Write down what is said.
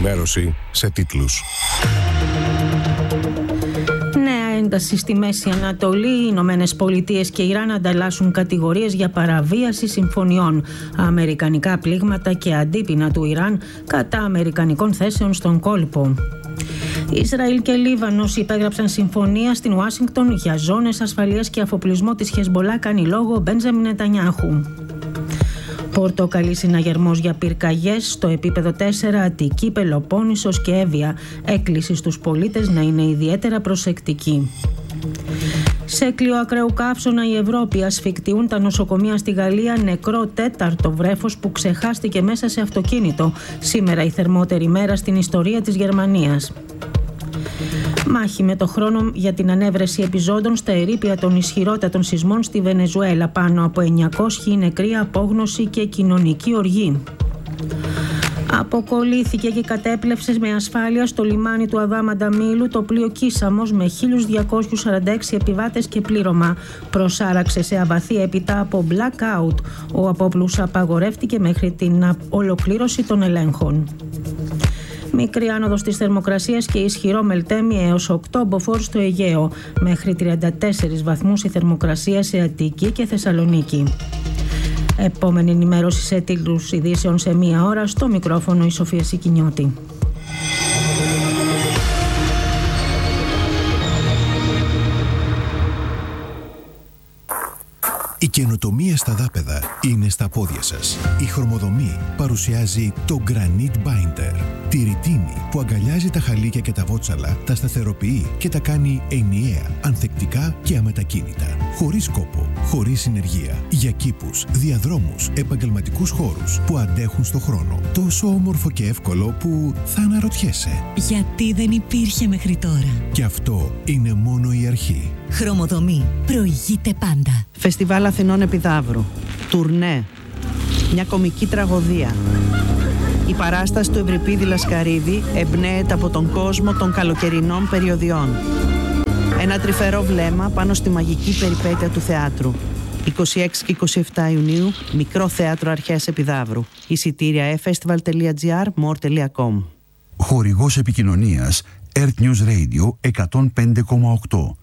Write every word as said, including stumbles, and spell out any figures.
ενημέρωση σε τίτλους. Νέα ένταση στη Μέση Ανατολή. Οι Ηνωμένες Πολιτείες και Ιράν ανταλλάσσουν κατηγορίες για παραβίαση συμφωνιών. Αμερικανικά πλήγματα και αντίπεινα του Ιράν κατά αμερικανικών θέσεων στον κόλπο. Ισραήλ και Λίβανος υπέγραψαν συμφωνία στην Ουάσιγκτον για ζώνες ασφαλείας και αφοπλισμό της Χεσμπολά, κάνει λόγο Μπέντζαμιν Νετανιάχου. Πορτοκαλί συναγερμός για πυρκαγιές στο επίπεδο τέσσερα, Αττική, Πελοπόννησος και Εύβοια. Έκκληση στους πολίτες να είναι ιδιαίτερα προσεκτικοί. Σε κλειό ακραίου καύσωνα η Ευρώπη. Ασφικτιούν τα νοσοκομεία στη Γαλλία. Νεκρό τέταρτο βρέφος που ξεχάστηκε μέσα σε αυτοκίνητο. Σήμερα η θερμότερη μέρα στην ιστορία της Γερμανίας. Μάχη με το χρόνο για την ανέβρεση επιζώντων στα ερείπια των ισχυρότατων σεισμών στη Βενεζουέλα. Πάνω από εννιακόσιοι νεκροί, απόγνωση και κοινωνική οργή. Αποκολλήθηκε και κατέπλευσε με ασφάλεια στο λιμάνι του Αδάμαντα Μήλου το πλοίο Κίσαμος με χίλιους διακόσιους σαράντα έξι επιβάτες και πλήρωμα. Προσάραξε σε αβαθία επιτά από blackout. Ο απόπλους απαγορεύτηκε μέχρι την ολοκλήρωση των ελέγχων. Μικρή άνοδος της θερμοκρασίας και ισχυρό μελτέμι έως οκτώ μποφόρ στο Αιγαίο. Μέχρι τριάντα τέσσερις βαθμούς η θερμοκρασία σε Αττική και Θεσσαλονίκη. Επόμενη ενημέρωση σε τίτλους ειδήσεων σε μία ώρα. Στο μικρόφωνο η Σοφία Σικινιώτη. Η καινοτομία στα δάπεδα είναι στα πόδια σας. Η Χρωμοδομή παρουσιάζει το Granite Binder. Τη ρητίνη που αγκαλιάζει τα χαλίκια και τα βότσαλα, τα σταθεροποιεί και τα κάνει ενιαία, ανθεκτικά και αμετακίνητα. Χωρίς κόπο, χωρίς συνεργεία. Για κήπους, διαδρόμους, επαγγελματικούς χώρους που αντέχουν στο χρόνο. Τόσο όμορφο και εύκολο που θα αναρωτιέσαι. Γιατί δεν υπήρχε μέχρι τώρα. Και αυτό είναι μόνο η αρχή. Χρωμοδομή. Προηγείται πάντα. Φεστιβάλ Αθηνών Επιδαύρου. Τουρνέ. Μια κομική τραγωδία. Η παράσταση του Ευρυπίδη Λασκαρίδη εμπνέεται από τον κόσμο των καλοκαιρινών περιοδιών. Ένα τρυφερό βλέμμα πάνω στη μαγική περιπέτεια του θεάτρου. είκοσι έξι και είκοσι επτά Ιουνίου, Μικρό Θέατρο Αρχαίας Επιδαύρου. Εισιτήρια e festival τελεία gr, more τελεία com. Χορηγός επικοινωνίας Earth News Radio εκατόν πέντε κόμμα οκτώ.